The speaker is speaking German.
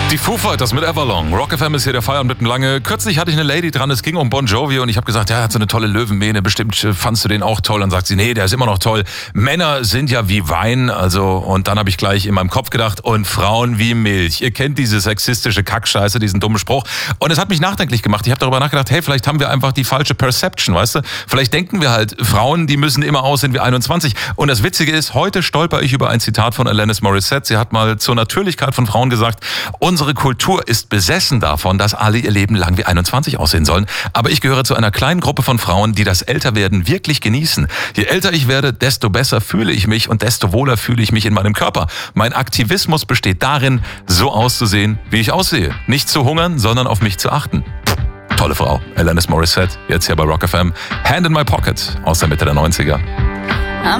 Die Foo Fighters mit Everlong. Rock FM ist hier der Feierabend mit dem Lange. Kürzlich hatte ich eine Lady dran, es ging um Bon Jovi und ich habe gesagt, ja, er hat so eine tolle Löwenmähne, bestimmt fandst du den auch toll. Dann sagt sie, nee, der ist immer noch toll. Männer sind ja wie Wein, und dann habe ich gleich in meinem Kopf gedacht, und Frauen wie Milch. Ihr kennt diese sexistische Kackscheiße, diesen dummen Spruch. Und es hat mich nachdenklich gemacht. Ich habe darüber nachgedacht, hey, vielleicht haben wir einfach die falsche Perception, weißt du? Vielleicht denken wir halt, Frauen, die müssen immer aussehen wie 21. Und das Witzige ist, heute stolper ich über ein Zitat von Alanis Morissette. Sie hat mal zur Natürlichkeit von Frauen gesagt, unsere Kultur ist besessen davon, dass alle ihr Leben lang wie 21 aussehen sollen. Aber ich gehöre zu einer kleinen Gruppe von Frauen, die das Älterwerden wirklich genießen. Je älter ich werde, desto besser fühle ich mich und desto wohler fühle ich mich in meinem Körper. Mein Aktivismus besteht darin, so auszusehen, wie ich aussehe. Nicht zu hungern, sondern auf mich zu achten. Tolle Frau, Alanis Morissette, jetzt hier bei Rock FM. Hand in my pocket aus der Mitte der 90er.